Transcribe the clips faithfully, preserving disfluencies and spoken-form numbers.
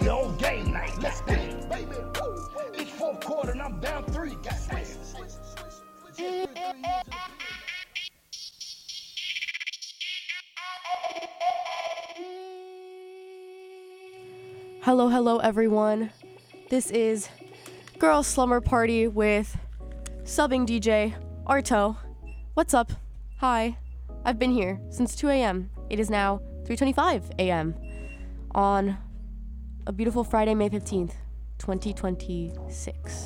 radio on game night. Let's get it, baby. It's fourth quarter and I'm down three. Hello, hello, everyone. This is Girl Slumber Party with subbing D J Arto. What's up? Hi. I've been here since two a.m. It is now three twenty-five a.m. on a beautiful Friday, May fifteenth, twenty twenty-six.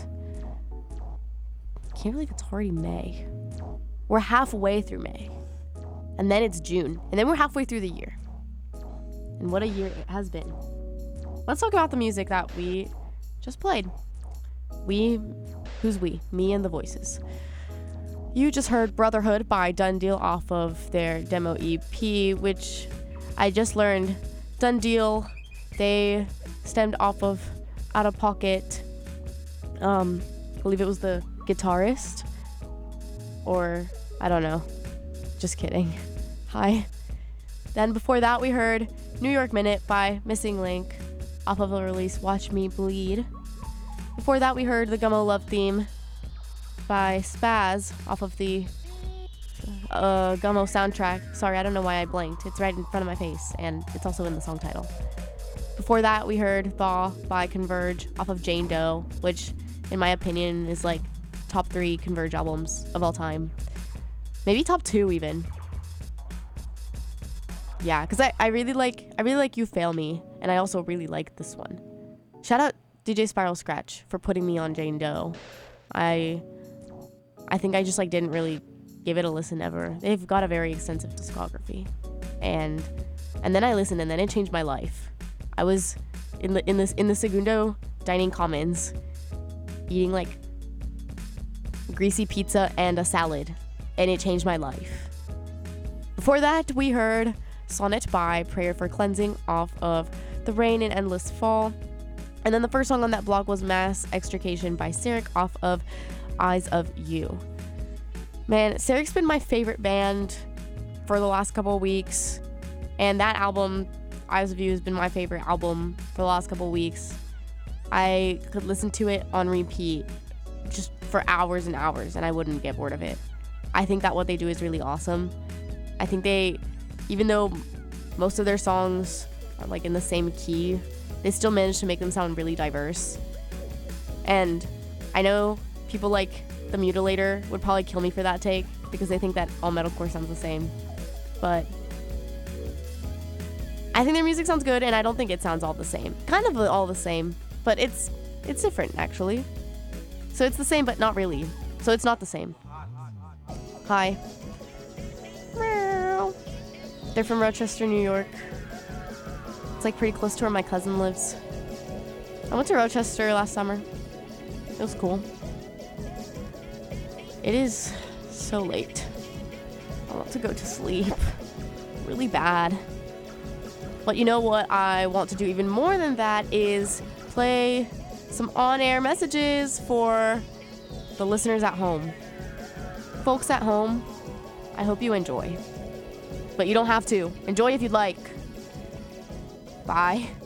Can't believe it's already May. We're halfway through May. And then it's June. And then we're halfway through the year. And what a year it has been. Let's talk about the music that we just played. We, who's we? Me and the voices. You just heard Brotherhood by Done Deal off of their demo E P, which I just learned Done Deal, they stemmed off of Out of Pocket. Um, I believe it was the guitarist. Or, I don't know. Just kidding. Hi. Then before that we heard New York Minute by Missing Link off of the release Watch Me Bleed. Before that we heard the Gummo Love Theme by Spaz off of the uh, Gummo soundtrack. Sorry, I don't know why I blanked. It's right in front of my face, and it's also in the song title. Before that we heard Thaw by Converge off of Jane Doe, which in my opinion is like top three Converge albums of all time. Maybe top two even. Yeah, because I, I really like I really like You Fail Me, and I also really like this one. Shout out D J Spiral Scratch for putting me on Jane Doe. I I think I just like didn't really give it a listen ever. They've got a very extensive discography. And and then I listened and then it changed my life. I was in the in this in the Segundo Dining Commons eating like greasy pizza and a salad, and it changed my life. Before that, we heard Sonnet by Prayer for Cleansing off of The Rain and Endless Fall. And then the first song on that block was Mass Extrication by Sarek off of Eyes of You. Man, Sarek's been my favorite band for the last couple of weeks. And that album, Eyes of You, has been my favorite album for the last couple of weeks. I could listen to it on repeat just for hours and hours, and I wouldn't get bored of it. I think that what they do is really awesome. I think they, even though most of their songs are like in the same key, they still manage to make them sound really diverse. And I know people like The Mutilator would probably kill me for that take because they think that all metalcore sounds the same. But I think their music sounds good, and I don't think it sounds all the same. Kind of all the same, but it's it's different actually. So it's the same, but not really. So it's not the same. Hi. Meow. They're from Rochester, New York. It's like pretty close to where my cousin lives. I went to Rochester last summer. It was cool. It is so late. I want to go to sleep. Really bad. But you know what I want to do even more than that is play some on-air messages for the listeners at home. Folks at home, I hope you enjoy. But you don't have to. Enjoy if you'd like. Bye.